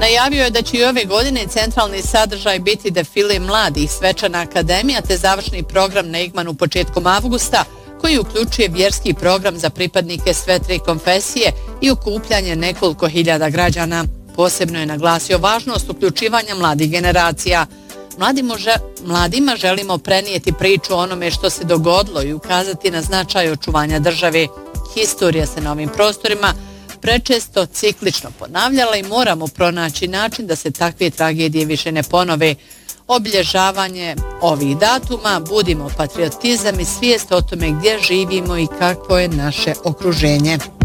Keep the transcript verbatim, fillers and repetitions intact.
Najavio je da će i ove godine centralni sadržaj biti defile mladih, svečana akademija te završni program na Igmanu početkom avgusta, koji uključuje vjerski program za pripadnike sve tri konfesije i okupljanje nekoliko hiljada građana. Posebno je naglasio važnost uključivanja mladih generacija. Mladima, že, mladima želimo prenijeti priču o onome što se dogodilo i ukazati na značaj očuvanja države. Historija se na ovim prostorima prečesto ciklično ponavljala i moramo pronaći način da se takve tragedije više ne ponove. Obilježavanje ovih datuma budimo patriotizam i svijest o tome gdje živimo i kakvo je naše okruženje.